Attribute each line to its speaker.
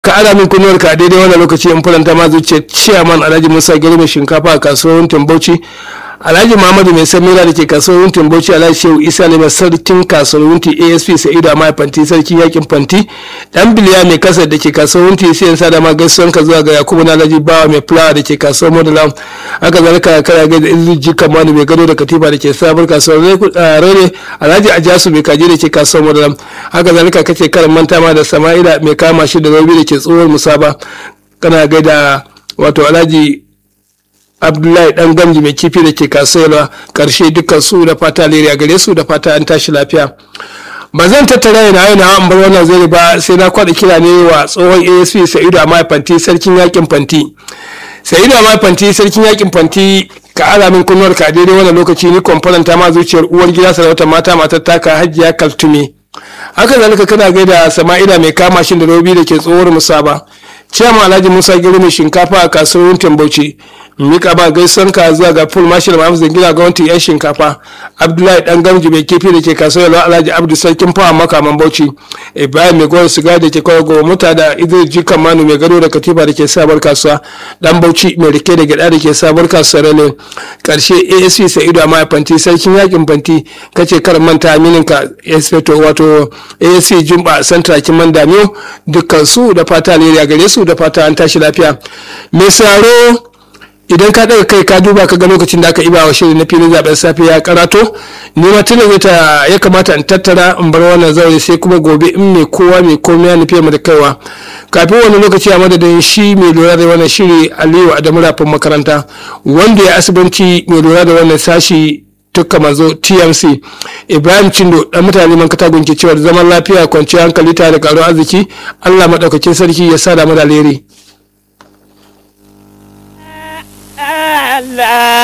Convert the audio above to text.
Speaker 1: ka ara min kunnuwar ka daidai wannan lokaci in faranta ma zuciya chairman Alhaji Musa Gero mai shinkafa a kasuwar Bauchi, Alhaji Muhammadu mai samira da ke kasuwar Bauchi, Alhaji Shehu Isa Lema sarkin kasuwar ASP Sa'idu Amaya Fanti sarkin yakin Fanti, dan Biliya mai kasar da ke kasuwar sai yansa da ma gaisuwan ka zuwa ga Yakubu na Alhaji Bawa mai fulawa da ke kasuwar Modala, haka zalika kara ga Izji Kamanu mai gado da katifa da ke sabar kasuwar Rere, Alhaji Ajasu mai kaji da ke kasuwar Modala, haka zalika kace karan manta ma da Sama'ila mai kama shi da Rabi da ke tsohuwar Musaba, kana ga da wato Alhaji Abdullahi dan Gamji mai kifi da ke kasuwa karshe dukkan su da fata leriya gare su da fata an tashi lafiya. Ba zan tattara yana an bar wannan zai ba sai na kwada kira ne wa tsohon ASP Sa'idu Amaya Fanti sarkin yakin Fanti. Sa'idu Amaya Fanti sarkin yakin Fanti ka ala min kunnuwar ka daidai wannan lokaci ni kwamfaranta ma zuciyar uwar gida sarautar matar taka Hajiya Kaltume. Haka zalika kana gaida Sama'ila mai kama shi da Robi da ke tsohuwar Musaba. Ciyama Alhaji Musa Gero mai shinkafa a kasuwar Bauchi. Mika ba gaisuwan ka zuwa ga full marshal Mahamud Zangina ga wanti yan shinkafa, Abdullahi dan Gamji mai kifi da ke kasuwar Alhaji Abdu sarkin fawa makaman Bauchi, Ibrahim mai gwar siga da ke kawo goma mota da Idris Jikan Manu mai gado da katifa da ke sabar kasuwa, dan Bauchi mai rike da gida da ke sabar kasuwar Rale. Karshe ASP Sa'idu Amaya Fanti sarkin yakin Fanti kace kar manta aminin ka wato ASP Jumba Santra Kiman Damiyo dukkan su da fata alheri gare su da fata an tashi lafiya. Mai saro idan ka daga kai ka duba ka ga lokacin da aka iba wa shirin na filin zaben safe ya karato, ni ma tuna ya kamata in tattara in bar wannan zaure sai kuma gobe in mai kowa mai komai ya nufi mu da kaiwa. Kafin wani lokaci a madadin shi mai lura da wannan shiri Aliyu Adamu Rafin makaranta wanda ya asibanci mai lura da wannan sashi tukka mazo TMC Ibrahim Chindo dan mutane man katagun ke cewa zaman lafiya kwanciyar hankali tare da karo arziki Allah madaukakin sarki ya sada mu da alheri.
Speaker 2: Allah